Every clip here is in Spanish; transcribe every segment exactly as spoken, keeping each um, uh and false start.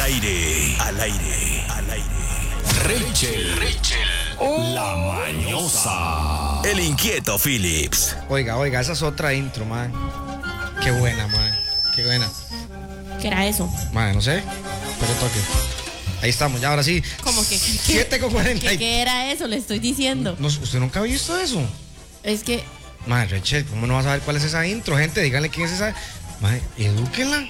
aire, al aire, al aire. Rachel, Rachel, oh. La mañosa. El inquieto Phillips. Oiga, oiga, esa es otra intro, man. Qué buena, man. Qué buena. ¿Qué era eso? Man, no sé. Pero toque. Ahí estamos, ya ahora sí. ¿Cómo que? siete con cuarenta. ¿Qué, ¿Qué era eso? Le estoy diciendo. No, ¿usted nunca ha visto eso? Es que... Man, Rachel, ¿cómo no vas a saber cuál es esa intro? Gente, díganle quién es esa. Man, edúquenla.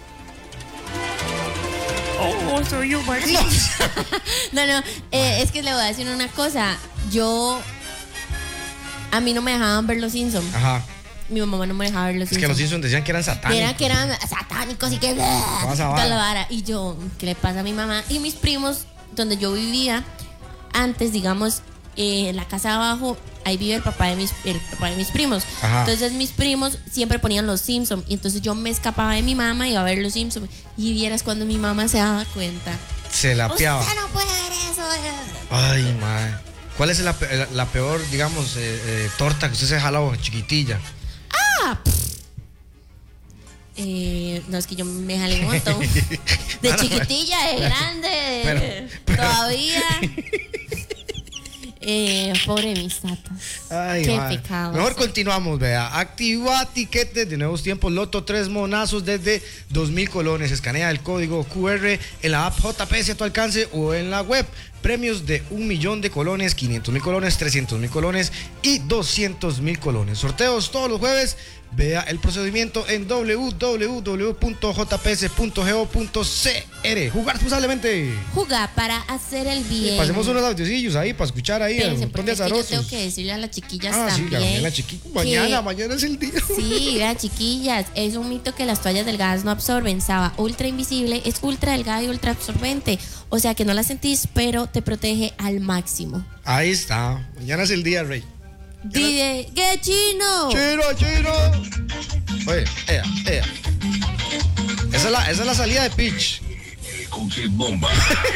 Oh, soy yo, Martín. No, no, no eh, es que le voy a decir una cosa. Yo... A mí no me dejaban ver los Simpsons. Ajá. Mi mamá no me dejaba ver los es Simpsons. Es que los Simpsons decían que eran satánicos. Era que eran satánicos y que... Toda la vara. Y yo, ¿qué le pasa a mi mamá? Y mis primos, donde yo vivía, antes, digamos, eh, en la casa de abajo, ahí vive el papá de mis, el papá de mis primos. Ajá. Entonces mis primos siempre ponían los Simpsons. Y entonces yo me escapaba de mi mamá y iba a ver los Simpsons. Y vieras cuando mi mamá se daba cuenta. Se la piaba. Usted no puede ver eso. Ay, madre. ¿Cuál es la, la, la peor, digamos, eh, eh, torta que usted se jala chiquitilla? Ah, eh, no, es que yo me jalé un montón. De ah, no, chiquitilla, de grande, pero, pero, todavía. Eh, pobre mis tatas. Ay, qué man. pecado. Mejor sí. Continuamos, vea. Activa tiquetes de nuevos tiempos. Loto tres monazos desde dos mil colones. Escanea el código Q R en la app J P S a tu alcance o en la web. Premios de un millón de colones, quinientos mil colones, trescientos mil colones y doscientos mil colones. Sorteos todos los jueves. Vea el procedimiento en doble u doble u doble u punto j p s punto go punto c r. Jugar responsablemente. Jugar para hacer el bien. Sí, pasemos unos audiocillos ahí para escuchar ahí. Espérense, un montón de azarosos. Yo tengo que decirle a las chiquillas ah, también. Sí, mañana, chiqui... mañana, mañana es el día. Sí, vea, chiquillas, es un mito que las toallas delgadas no absorben. Saba Ultra Invisible es ultra delgada y ultra absorbente. O sea que no la sentís, pero te protege al máximo. Ahí está. Mañana es el día, Rey. Dile, ¿qué chino? Chino, chino. Oye, ea, ea. Esa es la, esa es la salida de Peach. Con Kid Bomba.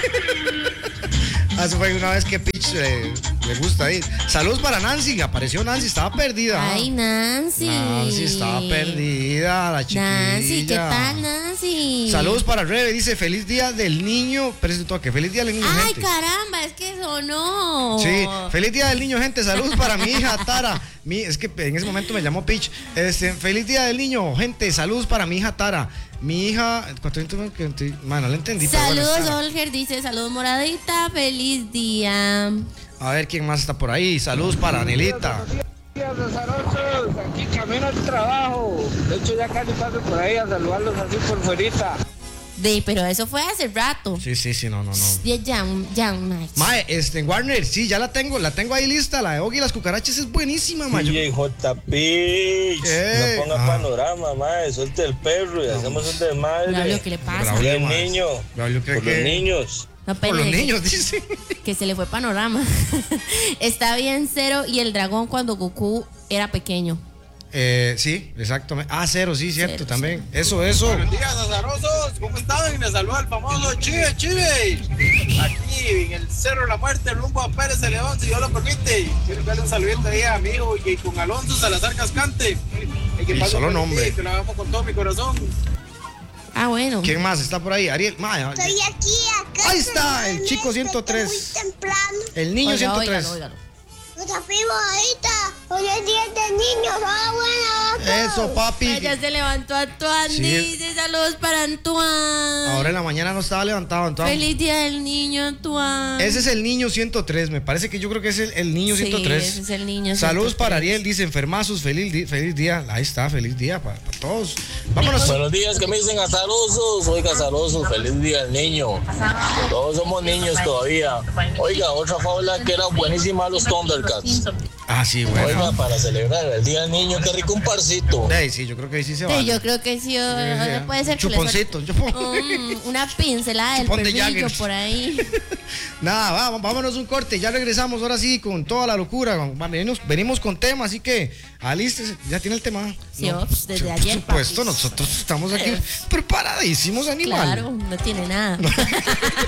Hace fue una vez que Peach eh, le gusta ir. Saludos para Nancy, apareció Nancy, estaba perdida. Ay, Nancy. Nancy estaba perdida, la chiquilla. Nancy, ¿qué tal, Nancy? Saludos para Rebe, dice feliz día del niño. Pero es toque, feliz día del niño. Ay, gente. Caramba, es que sonó. Sí, feliz día del niño, gente. Saludos para mi hija Tara. Mi, es que en ese momento me llamó Peach. Este, feliz día del niño, gente. Saludos para mi hija Tara. Mi hija, bueno, no la entendí. Saludos, bueno, Olger, dice, saludos moradita, feliz día. A ver quién más está por ahí. Saludos para Anelita. Buenos días, azarosos. Aquí camino al trabajo. De hecho, ya casi paso por ahí a saludarlos así por fuerita. De, pero eso fue hace rato. Sí, sí, sí, no, no, no. Ya, ya, ya, nice. Mae, este, Warner, sí, ya la tengo, la tengo ahí lista. La de Ogi y las cucarachas es buenísima, mae. D J J P, no ponga ah. panorama, mae, suelte el perro y no. Hacemos un desmadre. Braulio, ¿qué le pasa? Por el niño, Braulio, por que... los niños. No, por los niños, dice. Que se le fue panorama. Está bien Cero y el dragón cuando Goku era pequeño. Eh, sí, exactamente. Ah, Cero, sí, cierto, cero, también. Cero. Eso, eso. Buenos días, azarosos. ¿Cómo están? Les saluda el famoso Chive, Chive. Aquí en el Cerro de la Muerte, rumbo a Pérez de León, si Dios lo permite. Quiero darle un saludito ahí a mi hijo y con Alonso Salazar Cascante. Y que y solo nombre. Que lo hagamos con todo mi corazón. Ah, bueno. ¿Quién más está por ahí? Ariel. Maya. Estoy aquí, acá. Ahí está, el chico ciento tres. Muy temprano. El niño oiga, ciento tres. Oígalo, oígalo. Ahorita, hoy es día de niños. Ah, bueno. Eso, papi. Ay, ya se levantó Antoine. Sí. Dice saludos para Antoine. Ahora en la mañana no estaba levantado, Antoine. Feliz día del niño, Antoine. Ese es el niño ciento tres. Me parece que yo creo que es el, el niño sí, ciento tres. Ese es el niño saludos ciento tres. para Ariel. Dice enfermazos. Feliz, di feliz día. Ahí está, feliz día para, para todos. Vámonos. Buenos días, que me dicen azarosos. Oiga, azarosos. Feliz día del niño. Todos somos niños todavía. Oiga, otra fábula que era buenísima, los Thundercats. Ah, sí, bueno. Oiga, para celebrar el día del niño, qué rico un parcito. Sí, sí, yo creo que ahí sí se va. Sí, yo creo que sí, o, o puede ser chuponcito, que chupon. um, una pincelada del Chupón de perrillo por ahí. Nada, vamos, vámonos un corte, ya regresamos ahora sí con toda la locura. Venimos, venimos con tema, así que alístese, ya tiene el tema. Sí, no, ops, desde por ayer. Por supuesto, papis. Nosotros estamos aquí preparadísimos, animal. Claro, no tiene nada.